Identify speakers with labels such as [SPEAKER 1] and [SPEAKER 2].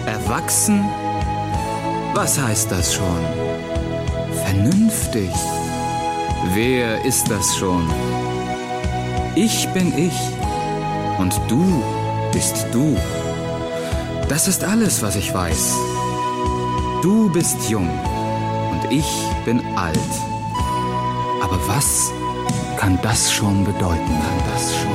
[SPEAKER 1] Erwachsen? Was heißt das schon? Vernünftig? Wer ist das schon? Ich bin ich und du bist du. Das ist alles, was ich weiß. Du bist jung und ich bin alt. Aber was kann das schon bedeuten? Kann das schon